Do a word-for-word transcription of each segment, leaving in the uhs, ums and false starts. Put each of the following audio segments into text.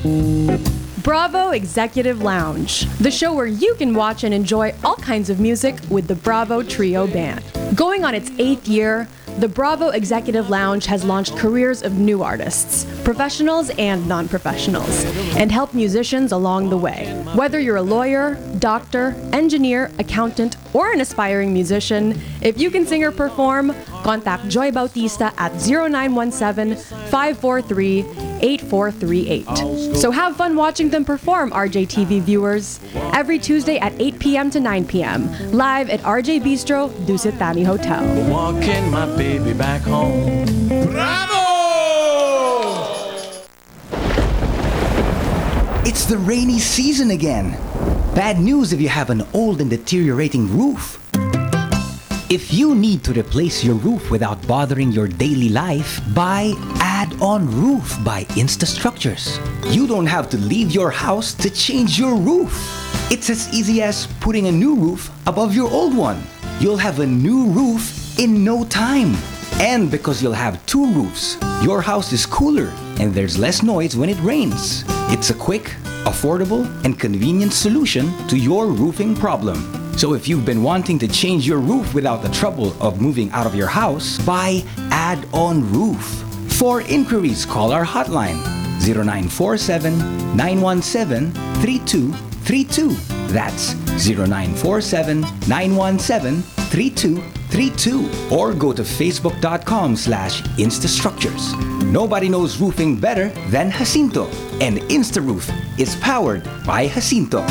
Bravo Executive Lounge, the show where you can watch and enjoy all kinds of music with the Bravo Trio Band. Going on its eighth year, the Bravo Executive Lounge has launched careers of new artists, professionals and non-professionals, and helped musicians along the way. Whether you're a lawyer, doctor, engineer, accountant, or an aspiring musician, if you can sing or perform, contact Joy Bautista at zero nine one seven, five four three, eight four three eight. So have fun watching them perform, R J T V viewers, every Tuesday at eight p.m. to nine p.m. live at R J Bistro, Dusit Thani Hotel. Walking my baby back home. Bravo! It's the rainy season again. Bad news if you have an old and deteriorating roof. If you need to replace your roof without bothering your daily life, buy Add-On Roof by Instastructures. You don't have to leave your house to change your roof. It's as easy as putting a new roof above your old one. You'll have a new roof in no time. And because you'll have two roofs, your house is cooler and there's less noise when it rains. It's a quick, affordable, and convenient solution to your roofing problem. So if you've been wanting to change your roof without the trouble of moving out of your house, buy Add-On Roof. For inquiries, call our hotline zero nine four seven, nine one seven, three two three two. That's zero nine four seven, nine one seven, three two three two. Or go to facebook.com slash Instastructures. Nobody knows roofing better than Jacinto. And InstaRoof is powered by Jacinto.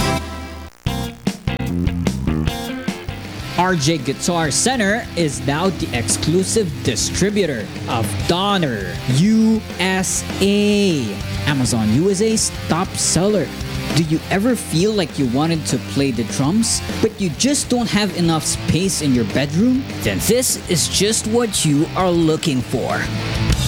R J Guitar Center is now the exclusive distributor of Donner U S A, Amazon U S A's top seller. Do you ever feel like you wanted to play the drums, but you just don't have enough space in your bedroom? Then this is just what you are looking for.